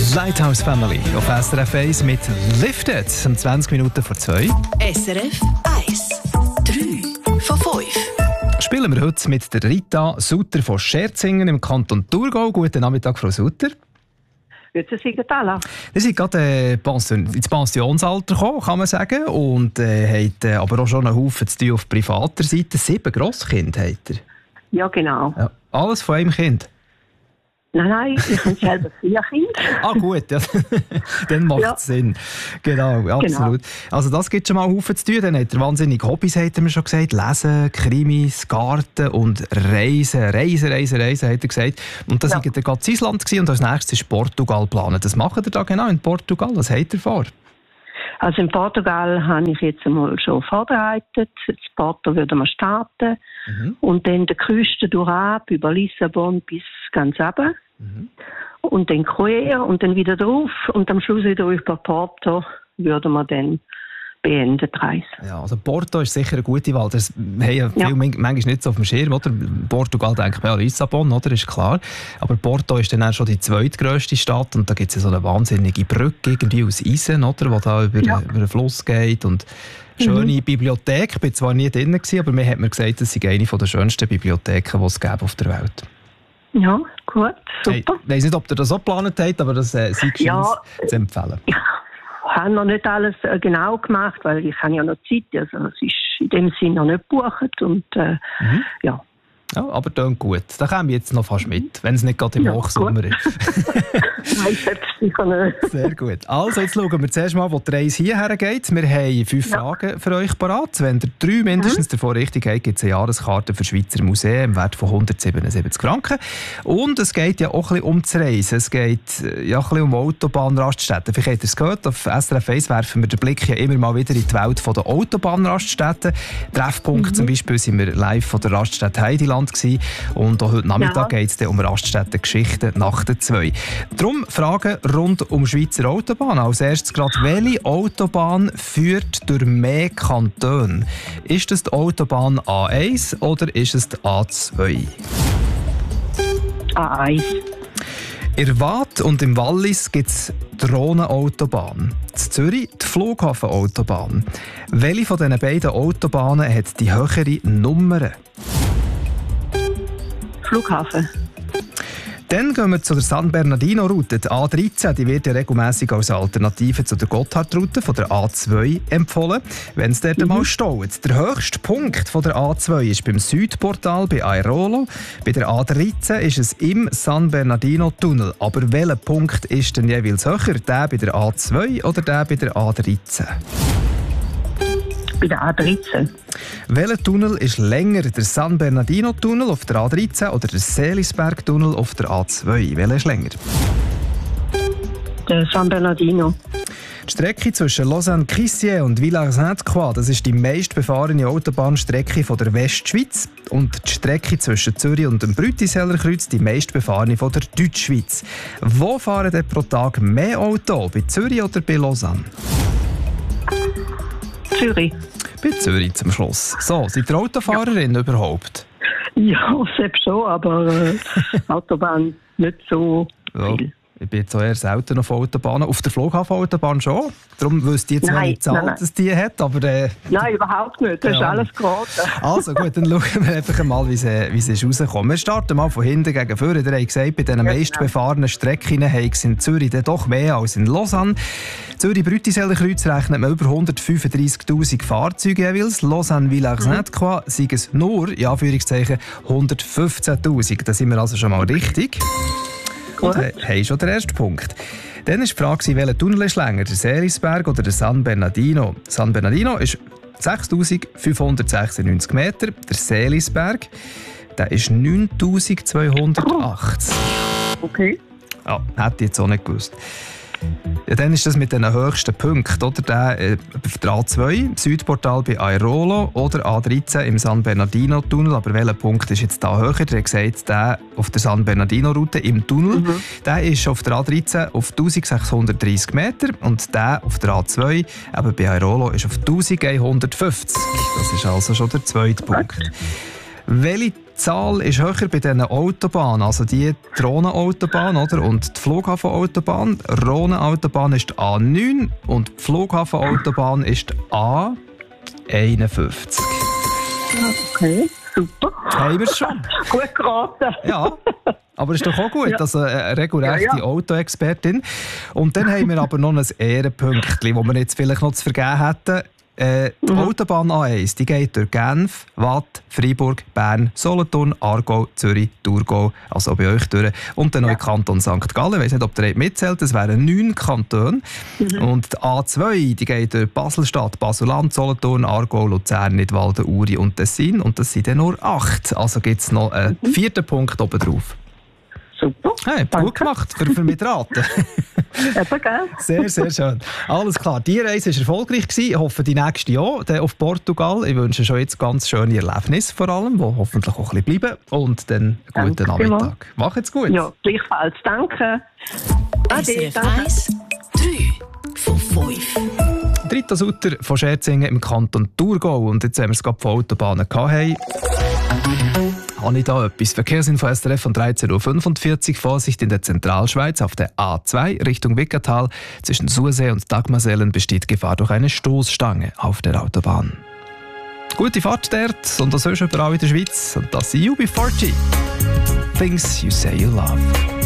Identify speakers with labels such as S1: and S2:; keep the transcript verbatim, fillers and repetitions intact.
S1: Lighthouse Family auf S R F eins mit Lifted um zwanzig Minuten vor zwei.
S2: S R F eins. drei von fünf.
S1: Spielen wir heute mit der Rita Sutter von Scherzingen im Kanton Thurgau. Guten Nachmittag, Frau Sutter.
S3: Grüezi Sigurd.
S1: Sie sind gerade äh, Pension, ins Pensionsalter gekommen, kann man sagen, und äh, haben äh, aber auch schon einen Haufen zu tun auf privater Seite. Sieben Grosskinder habt ihr?
S3: Ja, genau.
S1: Ja, alles von einem Kind?
S3: Nein, nein, ich habe selber vier Kinder.
S1: Ah gut, ja. Dann macht es
S3: Ja.
S1: Sinn. Genau, absolut.
S3: Genau.
S1: Also das gibt schon mal Haufen zu tun. Dann hat er wahnsinnige Hobbys, hat er mir schon gesagt. Lesen, Krimis, Garten und Reisen. Reisen, Reisen, Reisen, hat er gesagt. Und das
S3: Ja.
S1: war ja. gerade in Island gewesen, und als nächstes ist Portugal geplant. Das macht er da genau in Portugal. Was hat er vor?
S3: Also in Portugal habe ich jetzt einmal schon vorbereitet. In Porto würden wir starten.
S1: Mhm.
S3: Und dann die Küste durch ab, über Lissabon bis ganz runter.
S1: Mhm.
S3: Und dann quer und dann wieder drauf. Und am Schluss wieder über Porto würden wir dann beenden die Reise.
S1: Ja, also Porto ist sicher eine gute Wahl. Das haben ja viele
S3: Ja.
S1: manchmal nicht so auf dem Schirm. Oder? Portugal denkt man ja Lissabon, oder? Ist klar. Aber Porto ist dann auch schon die zweitgrösste Stadt, und da gibt es ja so eine wahnsinnige Brücke irgendwie aus Eisen, oder? Die da über,
S3: Ja.
S1: über einen Fluss geht. Und schöne
S3: Mhm.
S1: Bibliothek. Ich war zwar nie drin, gewesen, aber mir hat mir gesagt, das sei eine der schönsten Bibliotheken, die es gäbe auf der Welt.
S3: Ja, gut, super.
S1: Hey, ich weiss nicht, ob ihr das so geplant habt, aber das äh, sei
S3: Ja.
S1: zu empfehlen.
S3: Ich habe noch nicht alles äh, genau gemacht, weil ich habe ja noch Zeit. Also es ist in dem Sinne noch nicht gebucht. Und äh,
S1: Mhm.
S3: ja.
S1: Ja, aber klingt gut. Da kommen wir jetzt noch fast mit, wenn es nicht gerade im
S3: Ja,
S1: Hochsommer
S3: gut.
S1: ist.
S3: Nein, selbst sicher nicht.
S1: Sehr gut. Also, jetzt schauen wir zuerst mal, wo die Reise hierher geht. Wir haben fünf
S3: Ja.
S1: Fragen für euch parat. Wenn ihr drei mindestens
S3: Mhm.
S1: davon richtig habt, gibt es eine Jahreskarte für Schweizer Museen im Wert von hundertsiebenundsiebzig Franken. Und es geht ja auch ein bisschen um das Reisen. Es geht äh, ja ein bisschen um Autobahnraststätten. Vielleicht habt ihr es gehört, auf S R F eins werfen wir den Blick ja immer mal wieder in die Welt der Autobahnraststätten. Treffpunkt zum Beispiel sind wir live von der Raststätte Heideland gewesen. Und auch heute Nachmittag
S3: Ja.
S1: geht es um Raststätten-Geschichten nach der zwei. Darum Fragen rund um Schweizer Autobahnen. Als erstes gerade, welche Autobahn führt durch mehr Kantone? Ist es die Autobahn A eins oder ist es die A zwei?
S3: Ah, eins.
S1: In Waadt und im Wallis gibt es die Rhonenautobahn. In Zürich die Flughafenautobahn. Welche von diesen beiden Autobahnen hat die höhere Nummer?
S3: Flughafen.
S1: Dann gehen wir zu der San Bernardino-Route. Die A dreizehn die wird ja regelmässig als Alternative zu der Gotthardroute von der A zwei empfohlen, wenn es dort
S3: Mhm.
S1: mal staut. Der höchste Punkt von der A zwei ist beim Südportal bei Airolo. Bei der A dreizehn ist es im San Bernardino-Tunnel. Aber welcher Punkt ist denn jeweils höher? Der bei der A zwei oder der bei der A dreizehn?
S3: Bei der A dreizehn.
S1: Welcher Tunnel ist länger? Der San Bernardino-Tunnel auf der A dreizehn oder der Seelisberg-Tunnel auf der A zwei? Welcher ist länger?
S3: Der San Bernardino.
S1: Die Strecke zwischen Lausanne-Crissier und Villars-Sainte-Croix, das ist die meistbefahrene Autobahnstrecke von der Westschweiz. Und die Strecke zwischen Zürich und dem Brütiseller Kreuz die meistbefahrene von der Deutschschweiz. Wo fahren denn pro Tag mehr Auto? Bei Zürich oder bei Lausanne?
S3: Zürich.
S1: Bei Zürich zum Schluss. So, seid ihr Autofahrerin überhaupt?
S3: Ja, selbst schon, aber äh, Autobahn nicht so
S1: Ja.
S3: viel.
S1: Ich bin jetzt auch eher selten auf Autobahnen. Auf der Flughafenautobahn schon. Darum wüsste ich jetzt,
S3: Nein,
S1: welche Zahl
S3: nein, nein.
S1: das die hat. Aber, äh,
S3: Nein, überhaupt nicht. Das ist
S1: Ja.
S3: alles gerade.
S1: also gut, dann schauen wir einfach mal, wie sie, wie sie ist rausgekommen. Wir starten mal von hinten gegen vorne. Ihr habt gesagt, bei diesen
S3: Ja,
S1: meistbefahrenen Strecken haben es in Zürich dann doch mehr als in Lausanne. Zürich-Brütiseller-Kreuz rechnet man über hundertfünfunddreißigtausend Fahrzeuge jeweils. Lausanne-Villars-Sainte-Croix sind es nur, in Anführungszeichen, hundertfünfzehntausend. Da sind wir also schon mal richtig. Und
S3: Gut.
S1: he- haben schon den ersten Punkt. Dann war die Frage, welcher Tunnel ist länger, der Seelisberg oder der San Bernardino? San Bernardino ist sechstausendfünfhundertsechsundneunzig Meter. Der Seelisberg der ist neuntausendzweihundertachtzig.
S3: Okay.
S1: Ja, hätte ich jetzt auch nicht gewusst. Ja, dann ist das mit den höchsten Punkten, oder? Der, äh, auf der A zwei, Südportal bei Airolo oder A dreizehn im San Bernardino-Tunnel. Aber welcher Punkt ist jetzt da höher? Der hat gesagt, der auf der San Bernardino-Route im Tunnel,
S3: Mhm.
S1: der ist auf der A dreizehn auf eintausendsechshundertdreissig Meter und der auf der A zwei, eben bei Airolo, ist auf elfhundertfünfzig. Das ist also schon der zweite Punkt. Welche Zahl ist höher bei diesen Autobahnen, also die Drohnenautobahn, oder? Und die Flughafenautobahn. Drohnenautobahn ist die A neun und die Flughafenautobahn ist die A einundfünfzig.
S3: Okay, super.
S1: Haben wir es schon?
S3: Gut geraten.
S1: Ja, aber ist doch auch gut,
S3: Ja.
S1: also eine regelrechte
S3: Ja, ja.
S1: Autoexpertin. Und dann haben wir aber noch ein Ehrenpünktchen, das wir jetzt vielleicht noch zu vergeben hätten. Äh, die
S3: Mhm.
S1: Autobahn A eins die geht durch Genf, Waadt, Freiburg, Bern, Solothurn, Aargau, Zürich, Thurgau, also bei euch durch. Und dann noch in Kanton Sankt Gallen. Ich weiss nicht, ob ihr mitzählt, das wären neun Kantone.
S3: Mhm.
S1: Und die A zwei die geht durch Basel-Stadt, Basel-Land, Solothurn, Aargau, Luzern, Nidwalden, Uri und Tessin. Und das sind dann nur acht. Also gibt es noch einen
S3: Mhm.
S1: vierten Punkt oben drauf.
S3: Super.
S1: Hey, gut
S3: Danke.
S1: gemacht für, für mich raten.
S3: Eben, gell?
S1: Sehr, sehr schön. Alles klar, die Reise war erfolgreich. Ich hoffe, die nächste auch, dann auf Portugal. Ich wünsche schon jetzt ganz schöne Erlebnisse vor allem, die hoffentlich auch ein bisschen bleiben. Und dann einen guten
S3: Danke
S1: Nachmittag. Macht's gut.
S3: Ja, gleichfalls. Danke.
S2: S R F
S3: danke.
S2: eins, drei von fünf.
S1: Dritter Sutter von Scherzingen im Kanton Thurgau. Und jetzt, wenn wir es gerade von Autobahnen hatten, habe ich da etwas. Verkehrsinfo S R F von dreizehn Uhr fünfundvierzig. Vorsicht in der Zentralschweiz auf der A zwei Richtung Wickertal. Zwischen Sursee und Dagmersellen besteht Gefahr durch eine Stoßstange auf der Autobahn. Gute Fahrt dort und das sonst überall in der Schweiz. Und das sind U B vierzig. Things you say you love.